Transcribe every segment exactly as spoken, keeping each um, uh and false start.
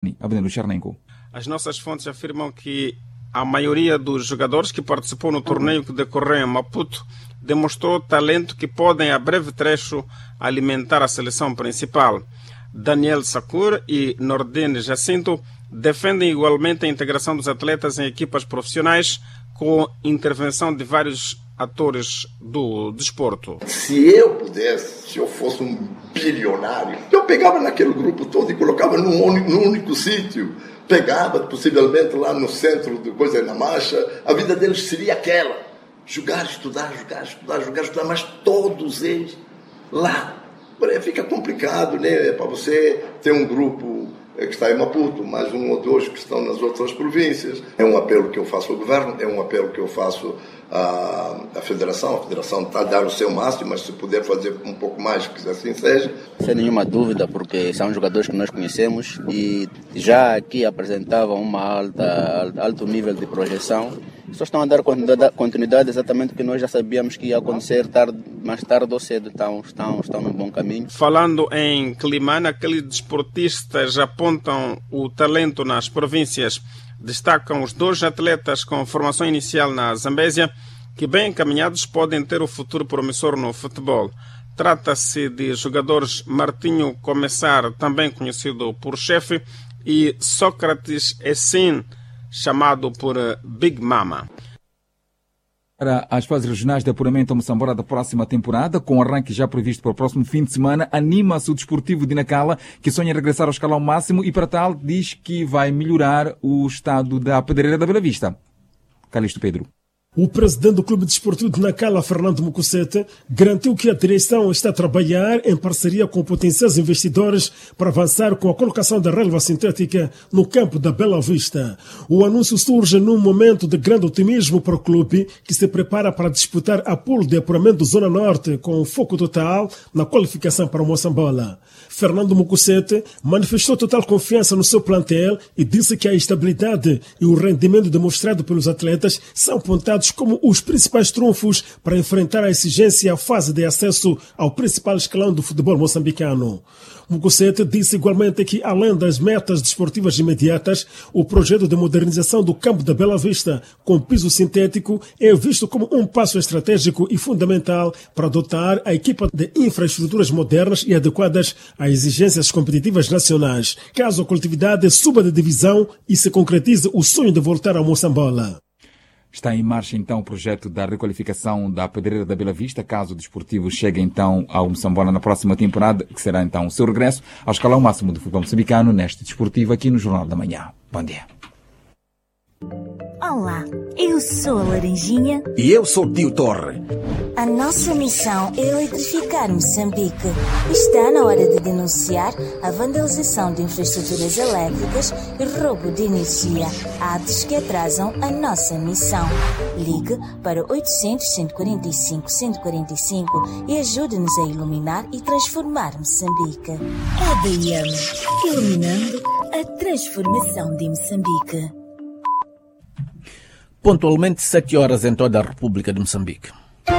Abdelo Charnenko. As nossas fontes afirmam que a maioria dos jogadores que participou no torneio que decorreu em Maputo demonstrou talento que podem, a breve trecho, alimentar a seleção principal. Daniel Sakur e Nordine Jacinto defendem igualmente a integração dos atletas em equipas profissionais com intervenção de vários atores do desporto. Se eu pudesse, se eu fosse um bilionário, eu pegava naquele grupo todo e colocava num único, num único sítio. Pegava, possivelmente, lá no centro de coisa na marcha. A vida deles seria aquela. Jogar, estudar, jogar, estudar, jogar, estudar, mas todos eles lá. Fica complicado, né? Para você ter um grupo que está em Maputo, mais um ou dois que estão nas outras províncias. É um apelo que eu faço ao governo, é um apelo que eu faço à, à federação. A federação está a dar o seu máximo, mas se puder fazer um pouco mais, que assim seja. Sem nenhuma dúvida, porque são jogadores que nós conhecemos e já aqui apresentavam uma alta, alto nível de projeção. Só estão a dar continuidade, continuidade exatamente o que nós já sabíamos que ia acontecer tarde, mais tarde ou cedo. Então, estão, estão num bom caminho. Falando em Climane, aqueles desportistas apontam o talento nas províncias. Destacam os dois atletas com formação inicial na Zambésia, que bem encaminhados podem ter o futuro promissor no futebol. Trata-se de jogadores Martinho Começar, também conhecido por Chefe, e Sócrates Essin, chamado por Big Mama. Para as fases regionais de apuramento a Moçambola da próxima temporada, com o arranque já previsto para o próximo fim de semana, anima-se o Desportivo de Nacala, que sonha regressar ao escalão máximo e, para tal, diz que vai melhorar o estado da Pedreira da Bela Vista. Calixto Pedro. O presidente do Clube Desportivo de Nacala, Fernando Mucosete, garantiu que a direção está a trabalhar em parceria com potenciais investidores para avançar com a colocação da relva sintética no campo da Bela Vista. O anúncio surge num momento de grande otimismo para o clube, que se prepara para disputar a pool de apuramento Zona Norte com foco total na qualificação para o Moçambola. Fernando Mucosete manifestou total confiança no seu plantel e disse que a estabilidade e o rendimento demonstrado pelos atletas são apontados como os principais trunfos para enfrentar a exigência à fase de acesso ao principal escalão do futebol moçambicano. Mucosete disse igualmente que, além das metas desportivas imediatas, o projeto de modernização do campo da Bela Vista com piso sintético é visto como um passo estratégico e fundamental para dotar a equipa de infraestruturas modernas e adequadas às exigências competitivas nacionais, caso a coletividade suba de divisão e se concretize o sonho de voltar ao Moçambola. Está em marcha, então, o projeto da requalificação da Pedreira da Bela Vista, caso o Desportivo chegue, então, ao Moçambola na próxima temporada, que será, então, o seu regresso ao escalão máximo do futebol moçambicano, neste Desportivo, aqui no Jornal da Manhã. Bom dia. Olá, eu sou a Laranjinha. E eu sou o Tio Torre. A nossa missão é eletrificar Moçambique. Está na hora de denunciar a vandalização de infraestruturas elétricas e roubo de energia, atos que atrasam a nossa missão. Ligue para oitocentos, cento e quarenta e cinco, cento e quarenta e cinco e ajude-nos a iluminar e transformar Moçambique. A D M, iluminando a transformação de Moçambique. Pontualmente sete horas em toda a República de Moçambique.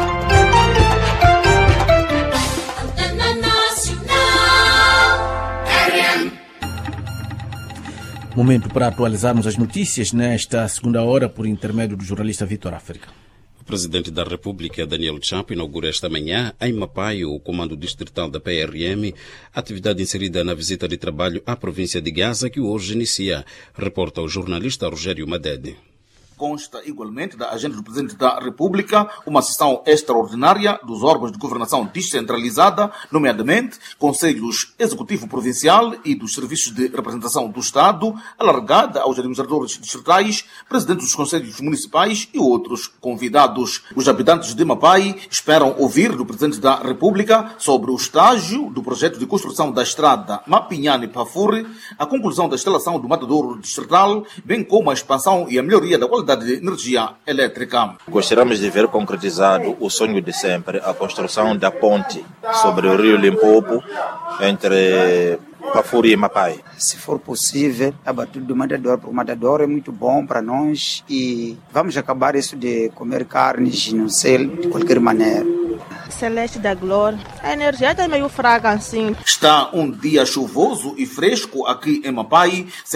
Momento para atualizarmos as notícias nesta segunda hora por intermédio do jornalista Vitor África. O Presidente da República, Daniel Chapo, inaugura esta manhã em Mapai o Comando Distrital da P R M, atividade inserida na visita de trabalho à província de Gaza, que hoje inicia. Reporta o jornalista Rogério Madede. Consta igualmente da agenda do Presidente da República uma sessão extraordinária dos órgãos de governação descentralizada, nomeadamente Conselhos Executivo Provincial e dos Serviços de Representação do Estado, alargada aos administradores distritais, presidentes dos Conselhos Municipais e outros convidados. Os habitantes de Mapai esperam ouvir do Presidente da República sobre o estágio do projeto de construção da estrada Mapinhane-Pafure, a conclusão da instalação do matadouro distrital, bem como a expansão e a melhoria da qualidade de energia elétrica. Gostaríamos de ver concretizado o sonho de sempre, a construção da ponte sobre o rio Limpopo entre Pafuri e Mapai. Se for possível, a batida do matadouro, porque o matadouro é muito bom para nós e vamos acabar isso de comer carnes no céu de qualquer maneira. Celeste da Glória. A energia está meio fraca assim. Está um dia chuvoso e fresco aqui em Mapai.